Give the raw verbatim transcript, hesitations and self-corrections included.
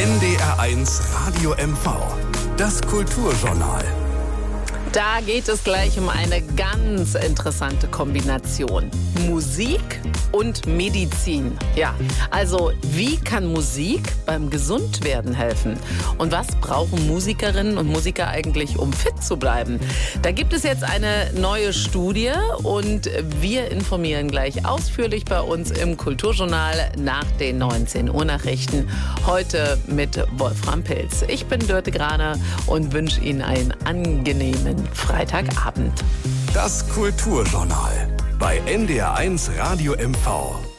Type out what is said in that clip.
N D R eins Radio M V, das Kulturjournal. Da geht es gleich um eine ganz interessante Kombination. Musik und Medizin. Ja, also wie kann Musik beim Gesundwerden helfen? Und was brauchen Musikerinnen und Musiker eigentlich, um fit zu bleiben? Da gibt es jetzt eine neue Studie und wir informieren gleich ausführlich bei uns im Kulturjournal nach den neunzehn Uhr Nachrichten. Heute mit Wolfram Pilz. Ich bin Dörte Graner und wünsche Ihnen einen angenehmen Freitagabend. Das Kulturjournal bei N D R eins Radio M V.